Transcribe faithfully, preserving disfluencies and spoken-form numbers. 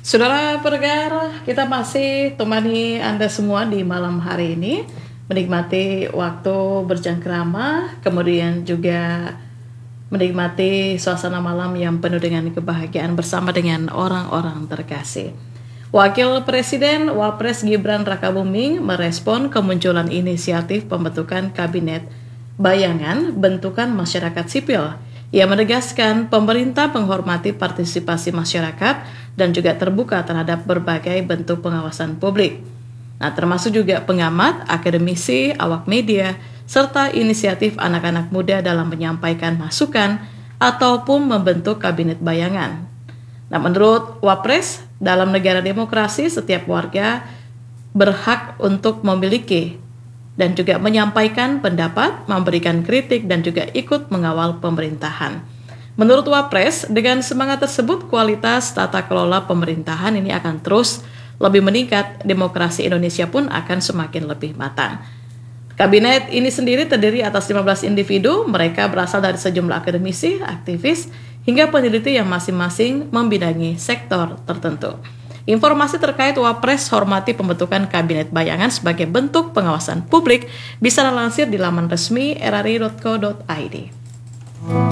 Saudara pendengar, kita masih temani Anda semua di malam hari ini, menikmati waktu bercengkrama, kemudian juga menikmati suasana malam yang penuh dengan kebahagiaan bersama dengan orang-orang terkasih. Wakil Presiden Wapres Gibran Rakabuming merespon kemunculan inisiatif pembentukan Kabinet Bayangan Bentukan Masyarakat Sipil. Ia menegaskan pemerintah menghormati partisipasi masyarakat dan juga terbuka terhadap berbagai bentuk pengawasan publik. Nah, termasuk juga pengamat, akademisi, awak media, serta inisiatif anak-anak muda dalam menyampaikan masukan ataupun membentuk kabinet bayangan. Nah, menurut Wapres, dalam negara demokrasi setiap warga berhak untuk memiliki dan juga menyampaikan pendapat, memberikan kritik, dan juga ikut mengawal pemerintahan. Menurut Wapres, dengan semangat tersebut, kualitas tata kelola pemerintahan ini akan terus lebih meningkat, demokrasi Indonesia pun akan semakin lebih matang. Kabinet ini sendiri terdiri atas lima belas individu, mereka berasal dari sejumlah akademisi, aktivis, hingga peneliti yang masing-masing membidangi sektor tertentu. Informasi terkait Wapres hormati pembentukan Kabinet Bayangan sebagai bentuk pengawasan publik bisa dilansir di laman resmi r r i dot co dot i d.